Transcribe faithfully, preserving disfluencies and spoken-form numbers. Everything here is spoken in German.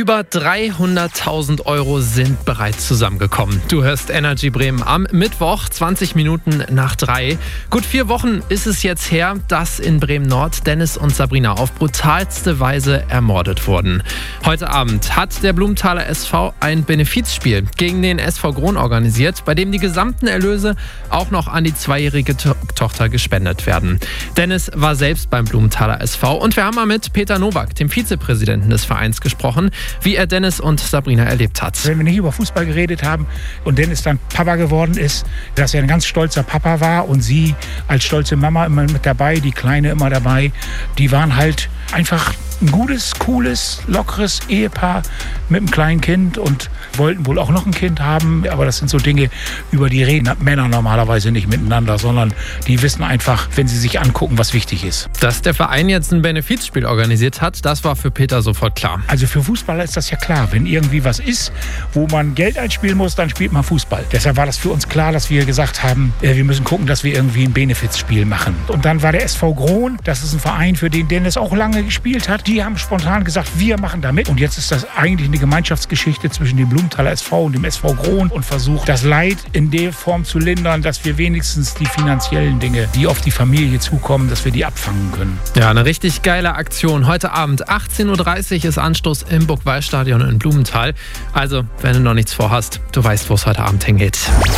Über dreihunderttausend Euro sind bereits zusammengekommen. Du hörst Energy Bremen am Mittwoch, zwanzig Minuten nach drei. Gut vier Wochen ist es jetzt her, dass in Bremen-Nord Dennis und Sabrina auf brutalste Weise ermordet wurden. Heute Abend hat der Blumenthaler S V ein Benefizspiel gegen den S V Grohn organisiert, bei dem die gesamten Erlöse auch noch an die zweijährige to- Tochter gespendet werden. Dennis war selbst beim Blumenthaler S V und wir haben mal mit Peter Nowak, dem Vizepräsidenten des Vereins, gesprochen, wie er Dennis und Sabrina erlebt hat. Wenn wir nicht über Fußball geredet haben und Dennis dann Papa geworden ist, dass er ein ganz stolzer Papa war und sie als stolze Mama immer mit dabei, die Kleine immer dabei, die waren halt einfach ein gutes, cooles, lockeres Ehepaar mit einem kleinen Kind und wollten wohl auch noch ein Kind haben. Aber das sind so Dinge, über die reden Männer normalerweise nicht miteinander, sondern die wissen einfach, wenn sie sich angucken, was wichtig ist. Dass der Verein jetzt ein Benefizspiel organisiert hat, das war für Peter sofort klar. Also für Fußballer ist das ja klar. Wenn irgendwie was ist, wo man Geld einspielen muss, dann spielt man Fußball. Deshalb war das für uns klar, dass wir gesagt haben, wir müssen gucken, dass wir irgendwie ein Benefizspiel machen. Und dann war der S V Grohn, das ist ein Verein, für den Dennis auch lange gespielt hat. Die haben spontan gesagt, wir machen da mit. Und jetzt ist das eigentlich eine Gemeinschaftsgeschichte zwischen dem Blumenthaler S V und dem S V Grohn und versucht, das Leid in der Form zu lindern, dass wir wenigstens die finanziellen Dinge, die auf die Familie zukommen, dass wir die abfangen können. Ja, eine richtig geile Aktion. Heute Abend achtzehn Uhr dreißig ist Anstoß im Burgwallstadion in Blumenthal. Also, wenn du noch nichts vorhast, du weißt, wo es heute Abend hingeht.